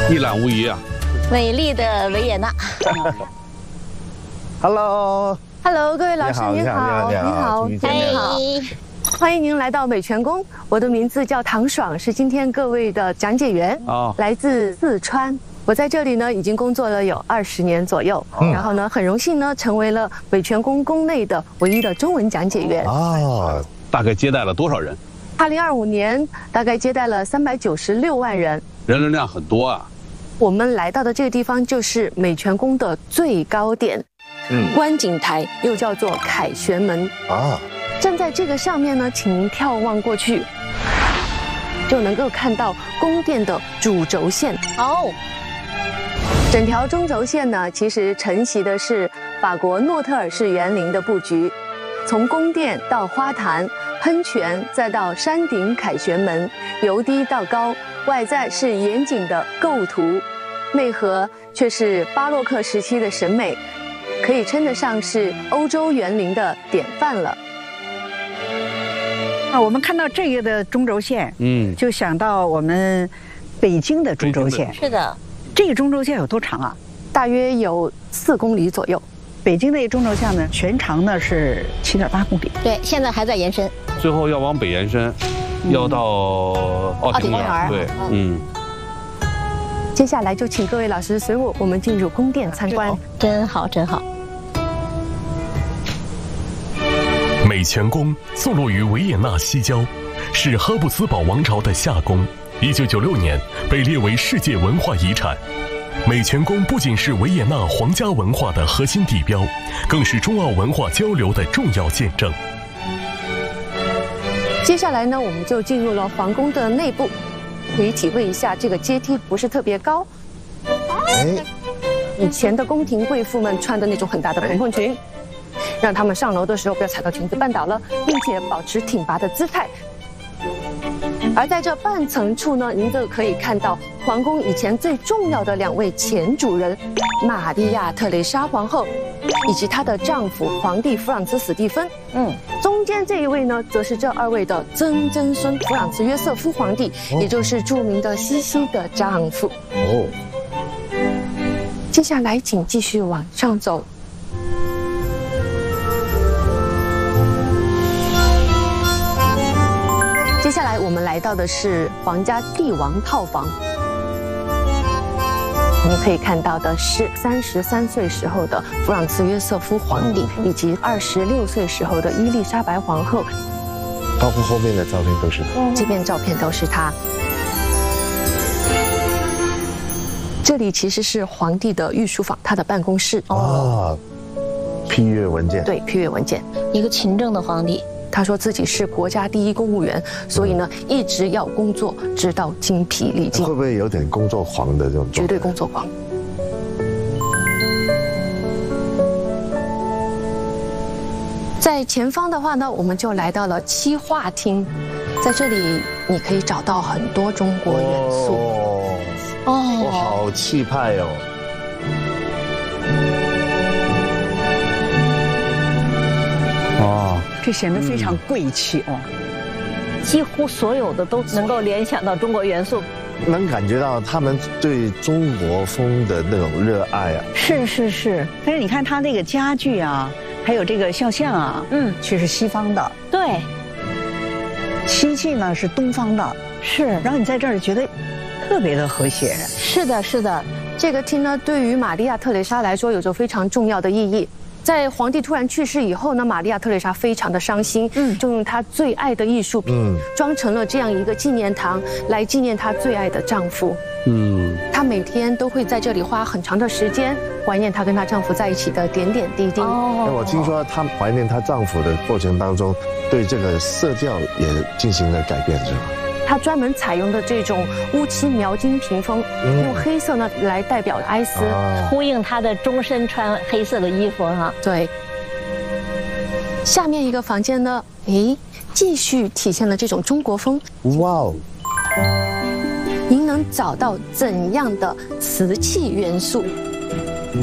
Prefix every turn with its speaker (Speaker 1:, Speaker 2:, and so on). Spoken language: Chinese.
Speaker 1: 一览无遗啊！
Speaker 2: 美丽的维也纳。
Speaker 3: Hello，
Speaker 4: 各位老师你好，欢迎您来到美泉宫。我的名字叫唐爽，是今天各位的讲解员。来自四川。我在这里呢已经工作了有20年左右，然后呢很荣幸呢成为了美泉宫宫内的唯一的中文讲解员。
Speaker 1: 大概接待了多少人
Speaker 4: ？2025年大概接待了396万人，
Speaker 1: 人流量很多啊。
Speaker 4: 我们来到的这个地方就是美泉宫的最高点，观景台又叫做凯旋门啊。站在这个上面呢，请您眺望过去，就能够看到宫殿的主轴线。整条中轴线呢，其实承袭的是法国诺特尔式园林的布局，从宫殿到花坛、喷泉，再到山顶凯旋门，由低到高，外在是严谨的构图，内核却是巴洛克时期的审美，可以称得上是欧洲园林的典范了。
Speaker 5: 我们看到这个的中轴线，就想到我们北京的中轴线。
Speaker 2: 是的。
Speaker 5: 这个中轴线有多长啊？
Speaker 4: 大约有4公里左右。
Speaker 5: 北京的中轴线呢，全长呢是7.8公里。
Speaker 2: 对，现在还在延伸。
Speaker 1: 最后要往北延伸，要到奥体公园。对，
Speaker 4: 接下来就请各位老师随我们进入宫殿参观。
Speaker 2: 真好，真好。
Speaker 6: 美泉宫坐落于维也纳西郊，是哈布斯堡王朝的夏宫。1996年被列为世界文化遗产。美泉宫不仅是维也纳皇家文化的核心地标，更是中奥文化交流的重要见证。
Speaker 4: 接下来呢，我们就进入了皇宫的内部，可以体会一下这个阶梯不是特别高。以前的宫廷贵妇们穿的那种很大的蓬蓬裙，让他们上楼的时候不要踩到裙子绊倒了，并且保持挺拔的姿态。而在这半层处呢，您就可以看到皇宫以前最重要的2位前主人，玛利亚特蕾莎皇后以及她的丈夫皇帝弗朗茨史蒂芬。中间这一位呢，则是这2位的曾曾孙弗朗茨约瑟夫皇帝，也就是著名的西西的丈夫。接下来请继续往上走。接下来我们来到的是皇家帝王套房，我们可以看到的是33岁时候的弗朗茨约瑟夫皇帝，以及26岁时候的伊丽莎白皇后。
Speaker 3: 包括后面的照片都是他，
Speaker 4: 这边照片都是他。这里其实是皇帝的御书房，他的办公室。
Speaker 3: 批阅文件。
Speaker 4: 对，批阅文件。
Speaker 2: 一个勤政的皇帝。
Speaker 4: 他说自己是国家第一公务员，所以呢一直要工作，直到精疲力尽。
Speaker 3: 会不会有点工作狂的这种？
Speaker 4: 绝对工作狂。在前方的话呢，我们就来到了7画厅，在这里你可以找到很多中国元素。
Speaker 3: 好气派哦！
Speaker 5: 这显得非常贵气哦。
Speaker 2: 几乎所有的都能够联想到中国元素，
Speaker 3: 能感觉到他们对中国风的那种热爱啊。
Speaker 5: 是，但是你看他那个家具啊，还有这个肖像啊，却是西方的。
Speaker 2: 对，
Speaker 5: 漆器呢是东方的。
Speaker 2: 是，
Speaker 5: 然后你在这儿觉得特别的和谐。
Speaker 2: 是的，
Speaker 4: 这个厅呢，对于玛利亚特蕾莎来说有着非常重要的意义。在皇帝突然去世以后呢，玛利亚特蕾莎非常的伤心，就用她最爱的艺术品，装成了这样一个纪念堂，来纪念她最爱的丈夫。她每天都会在这里花很长的时间，怀念她跟她丈夫在一起的点点滴滴。
Speaker 3: 我听说她怀念她丈夫的过程当中，对这个色调也进行了改变，是吧？
Speaker 4: 它专门采用的这种乌漆描金屏风，用黑色呢来代表哀思，
Speaker 2: 呼应他的终身穿黑色的衣服哈。
Speaker 4: 对。下面一个房间呢，继续体现了这种中国风。您能找到怎样的瓷器元素？